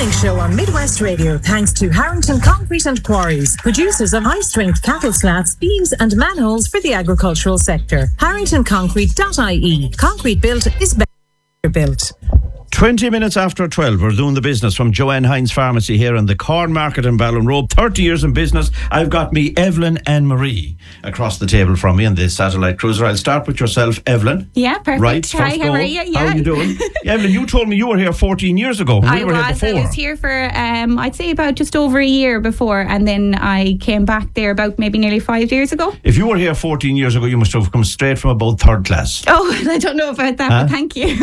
morning show on Midwest Radio thanks to Harrington Concrete and Quarries, producers of high-strength cattle slats, beams and manholes for the agricultural sector. HarringtonConcrete.ie. Concrete built is better built. 20 minutes after 12, we're doing the business from Joanne Hines Pharmacy here in the Corn Market in Ballinrobe. 30 years in business. I've got me Evelyn and Marie across the table from me in this satellite cruiser. I'll start with yourself, Evelyn. Yeah, perfect. Right, Hi, how are you? Yeah. How are you doing? Evelyn, you told me you were here 14 years ago. I was here for, I'd say about just over a year before, and then I came back there about maybe nearly 5 years ago. If you were here 14 years ago, you must have come straight from about third class. Oh, I don't know about that, but thank you.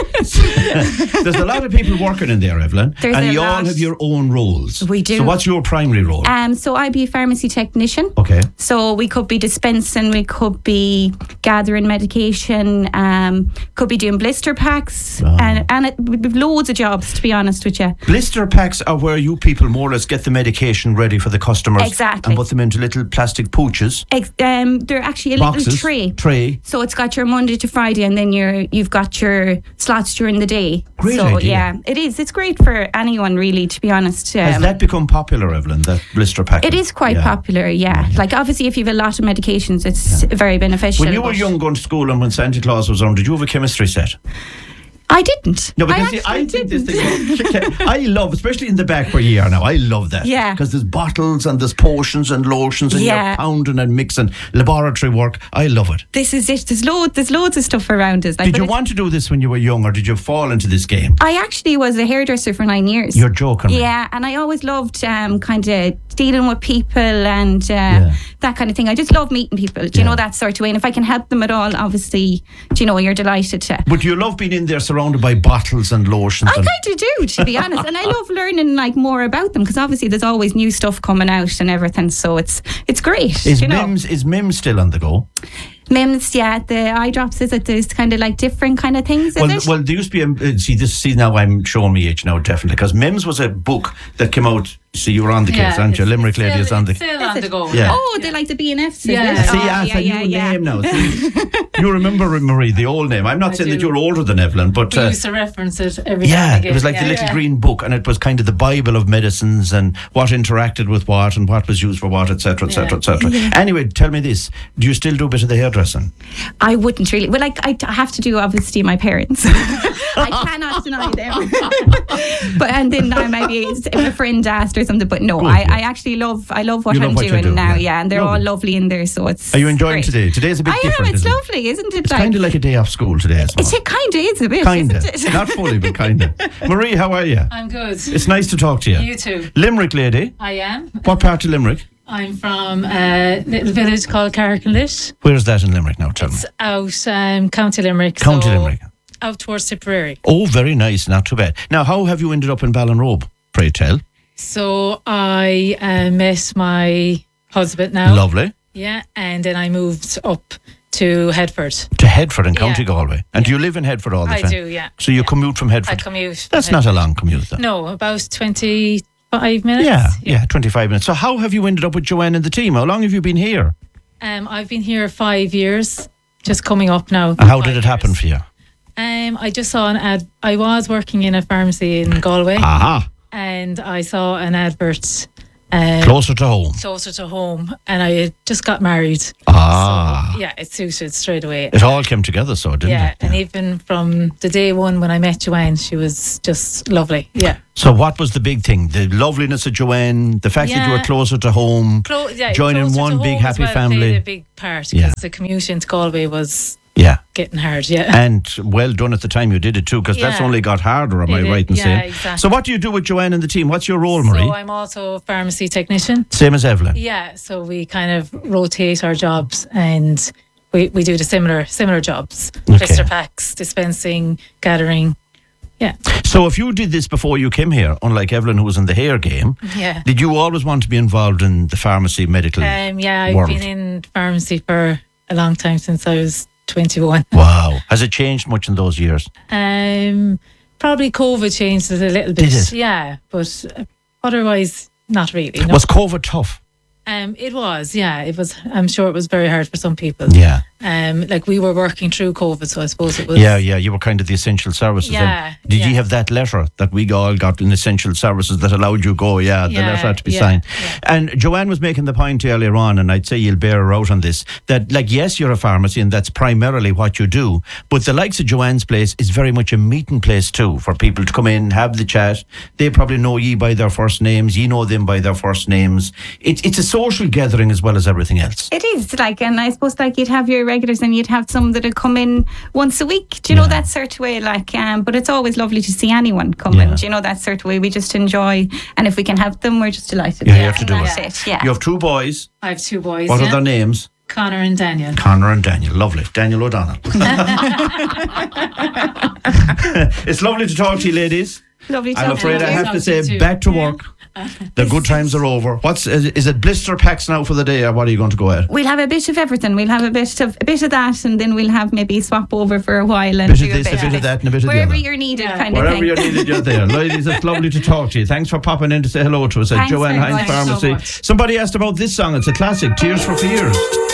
There's a lot of people working in there, Evelyn, and you all have your own roles. We do. So what's your primary role? So I'd be a pharmacy technician. Okay. So we could be dispensing, we could be gathering medication, could be doing blister packs, and we've loads of jobs, to be honest with you. Blister packs are where you people more or less get the medication ready for the customers. Exactly. And put them into little plastic pouches. They're actually a Boxes, little tray. So it's got your Monday to Friday, and then you've got your slots during the day. Great so idea. Yeah, it is. It's great for anyone, really, to be honest. Has that become popular, Evelyn, that blister pack? It is quite popular, yeah. Like, obviously, if you have a lot of medications, it's very beneficial. When you were young going to school and when Santa Claus was on, did you have a chemistry set? I didn't. No, because I think this thing. I love, especially in the back where you are now, I love that. Yeah. Because there's bottles and there's potions and lotions and you're pounding and mixing laboratory work. I love it. This is it. There's loads of stuff around us. Did you want to do this when you were young, or did you fall into this game? I actually was a hairdresser for 9 years. You're joking. Yeah, and I always loved kind of dealing with people and that kind of thing. I just love meeting people, do you know, that sort of way. And if I can help them at all, obviously, do you know, you're delighted to. But you love being in there surrounded by bottles and lotions? I kind of do, to be honest. And I love learning like more about them, because obviously there's always new stuff coming out and everything. So it's great. Is Mims still on the go? Mims, yeah, the eye drops, is it? There's kind of like different kind of things, well, there used to be see now I'm showing me age now, definitely, because Mims was a book that came out. See, you were on the case, aren't you? Limerick Lady is on the still on the go. Yeah. Oh, they like the B&Fs. Yeah. See, new name now. See, you remember, Marie, the old name. I'm not saying that you're older than Evelyn, but we used to reference it every time. Yeah, it was like the little green book, and it was kind of the Bible of medicines and what interacted with what and what was used for what, etc., etc., etc. Anyway, tell me this: do you still do a bit of the hairdressing? I wouldn't really. Well, I have to do, obviously, my parents. I cannot deny them. But and then maybe if a friend asked or something. But no, I actually love what I'm doing now. Yeah, and they're all lovely in there. So it's. Are you enjoying great. today? Today's a bit different. I am. It's lovely, isn't it? It's kind of like a day off school today. It kind of is a bit. Kind of, isn't it? not fully, but kind of. Marie, how are you? I'm good. It's nice to talk to you. You too. Limerick lady. I am. What part of Limerick? I'm from a little village called Carricklinlit. Where's that in Limerick now? Tell me. It's out County Limerick. County Limerick. Out towards Tipperary. Oh, very nice. Not too bad. Now, how have you ended up in Ballinrobe? Pray tell. So I met my husband now. Lovely. Yeah, and then I moved up to Headford. To Headford in County Galway. And do you live in Headford all the time? I do, yeah. So you commute from Headford? I commute. That's not a long commute, though. No, about 25 minutes. Yeah, 25 minutes. So how have you ended up with Joanne and the team? How long have you been here? I've been here 5 years, just coming up now. How did it happen for you? I just saw an ad. I was working in a pharmacy in Galway. Aha. And I saw an advert. Closer to home. Closer to home. And I had just got married. Ah. So, yeah, it suited straight away. It all came together, so didn't it? Yeah, and even from the day one when I met Joanne, she was just lovely. Yeah. So what was the big thing? The loveliness of Joanne, the fact that you were closer to home, joining one big happy family. Played a big part, because the commute into Galway was getting hard, And well done at the time you did it too, because that's only got harder, am I right in saying? Exactly. So what do you do with Joanne and the team? What's your role, Marie? So I'm also a pharmacy technician. Same as Evelyn? Yeah, so we kind of rotate our jobs, and we do the similar jobs. Blister packs, dispensing, gathering. Yeah. So if you did this before you came here, unlike Evelyn who was in the hair game, did you always want to be involved in the pharmacy medical I've world? been in pharmacy for a long time, since I was 21. Wow. Has it changed much in those years? Probably COVID changed it a little bit. Did it? Yeah, but otherwise not really. No. Was COVID tough? It was, yeah. It was. I'm sure it was very hard for some people. Yeah. Like we were working through COVID, so I suppose it was. Yeah, you were kind of the essential services. Yeah, Did yeah. you have that letter that we all got in essential services that allowed you go? Yeah, the letter had to be signed. Yeah. And Joanne was making the point earlier on, and I'd say you'll bear her out on this, that like, yes, you're a pharmacy and that's primarily what you do, but the likes of Joanne's place is very much a meeting place too, for people to come in, have the chat. They probably know ye by their first names, ye know them by their first names. It's a social gathering as well as everything else. It is, like, and I suppose like you'd have your regulars and you'd have some that'd come in once a week. Do you know, that sort of way? Like, but it's always lovely to see anyone come in. Do you know, that sort of way? We just enjoy, and if we can help them, we're just delighted. Yeah, you have to do That's it. Yeah. You have 2 boys. I have 2 boys. What are their names? Connor and Daniel. Connor and Daniel. Lovely. Daniel O'Donnell. It's lovely to talk to you, ladies. Lovely to I'm talk to afraid you. I have to Talk to you say, too. back to work. The good times are over. Is it blister packs now for the day, or what are you going to go at? We'll have a bit of everything. We'll have a bit of that, and then we'll have maybe swap over for a while and Bit do of this, a bit of that, and a bit of the wherever other. you're needed, kind of Wherever thing. you're needed, you're there. Ladies, it's lovely to talk to you. Thanks for popping in to say hello to us at Thanks Joanne very Hines much. Pharmacy. Thanks so much. Somebody asked about this song. It's a classic, Tears for Fears.